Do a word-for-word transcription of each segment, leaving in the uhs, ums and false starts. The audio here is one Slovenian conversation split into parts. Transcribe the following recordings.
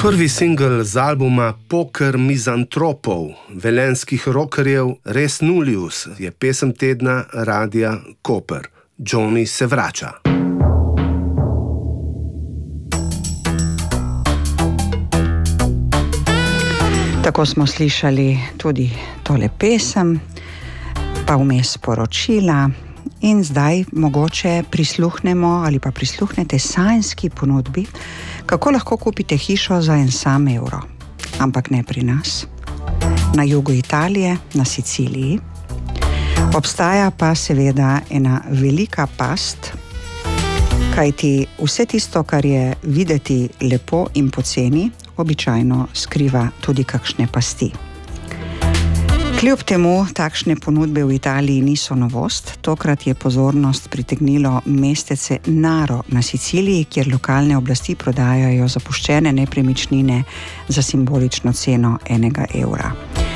Prvi singl z albuma Poker mizantropov, velenskih rockerjev Res Nullius, je pesem tedna Radia Koper. Johnny se vrača. Tako smo slišali tudi tole pesem, pa vmes poročila. In zdaj mogoče prisluhnemo ali pa prisluhnete sanjski ponudbi, kako lahko kupite hišo za en sam evro. Ampak ne pri nas. Na jugu Italije, na Siciliji. Obstaja pa seveda ena velika past, kajti vse tisto, kar je videti lepo in poceni, običajno skriva tudi kakšne pasti. Kljub temu takšne ponudbe v Italiji niso novost. Tokrat je pozornost pritegnilo mestece Naro na Siciliji, kjer lokalne oblasti prodajajo zapuščene nepremičnine za simbolično ceno enega evra.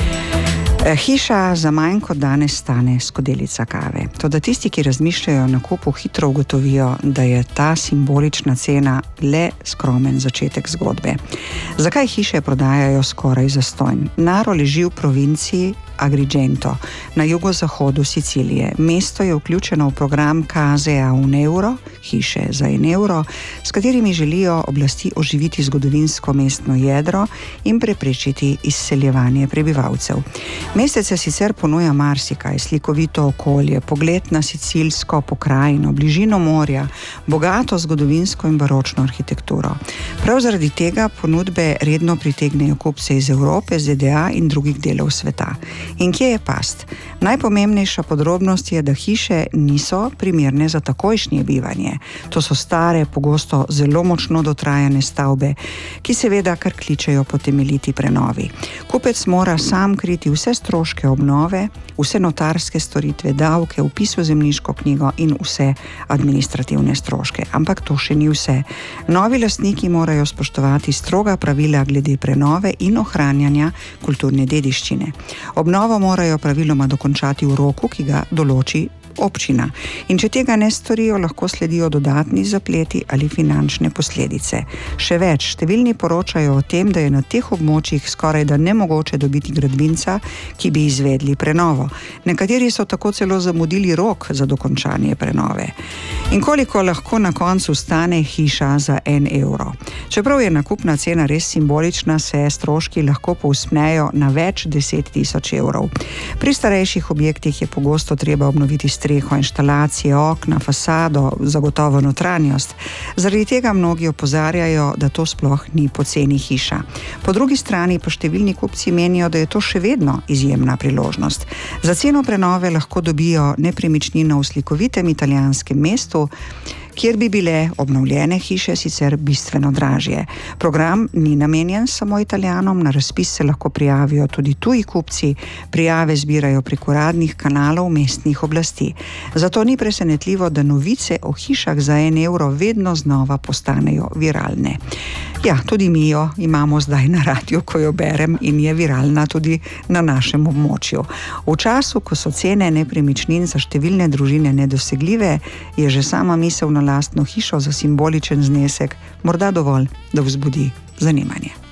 Hiša za manj kot danes stane skodelica kave. Toda tisti, ki razmišljajo o nakupu, hitro ugotovijo, da je ta simbolična cena le skromen začetek zgodbe. Zakaj hiše prodajajo skoraj zastonj? Naro leži v provinciji Agrigento, na jugozahodu Sicilije. Mesto je vključeno v program Case a un euro, hiše za en evro, s katerimi želijo oblasti oživiti zgodovinsko mestno jedro in preprečiti izseljevanje prebivalcev. Mestece sicer ponuja marsikaj, slikovito okolje, pogled na sicilsko pokrajino, bližino morja, bogato zgodovinsko in baročno arhitekturo. Prav zaradi tega ponudbe redno pritegnejo kupce iz Evrope, Z D A in drugih delov sveta. In kje je past? Najpomembnejša podrobnost je, da hiše niso primerne za takojšnje bivanje. To so stare, pogosto zelo močno dotrajane stavbe, ki seveda kar kličejo po temeljiti prenovi. Kupec mora sam kriti vse stroške obnove, vse notarske storitve, davke, vpis v zemljiško knjigo in vse administrativne stroške. Ampak to še ni vse. Novi lastniki morajo spoštovati stroga pravila glede prenove in ohranjanja kulturne dediščine. Obnovo morajo praviloma dokončati v roku, ki ga določi občina. In če tega ne storijo, lahko sledijo dodatni zapleti ali finančne posledice. Še več, številni poročajo o tem, da je na teh območjih skoraj da nemogoče dobiti gradbinca, ki bi izvedli prenovo. Nekateri so tako celo zamudili rok za dokončanje prenove. In koliko lahko na koncu stane hiša za en evro? Čeprav je nakupna cena res simbolična, se stroški lahko povzpnejo na več deset tisoč evrov. Pri starejših objektih je pogosto treba obnoviti streho, inštalacije, okna, fasado, zagotovo notranjost. Zaradi tega mnogi opozarjajo, da to sploh ni poceni hiša. Po drugi strani pa številni kupci menijo, da je to še vedno izjemna priložnost. Za ceno prenove lahko dobijo nepremičnino v slikovitem italijanskem mestu, kjer bi bile obnovljene hiše sicer bistveno dražje. Program ni namenjen samo Italijanom, na razpis se lahko prijavijo tudi tuji kupci, prijave zbirajo prek uradnih kanalov mestnih oblasti. Zato ni presenetljivo, da novice o hišah za en evro vedno znova postanejo viralne. Ja, tudi mi jo imamo zdaj na radiju, ko jo berem, in je viralna tudi na našem območju. V času, ko so cene nepremičnin za številne družine nedosegljive, je že sama misel na lastno hišo za simboličen znesek morda dovolj, da vzbudi zanimanje.